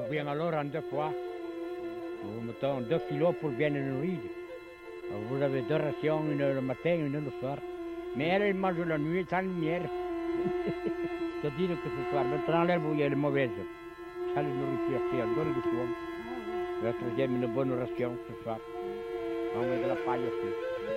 bien alors en 2 fois. Nous mettons 2 kilos pour bien le nourrir. Vous avez 2 rations, une le matin, une le soir. Mais elle mange la nuit sans lumière. C'est-à-dire que ce soir, maintenant l'herbe où il y a les mauvaises. Ça, la nourriture qui donne du soin. La troisième, une bonne ration ce soir. On met de la paille aussi.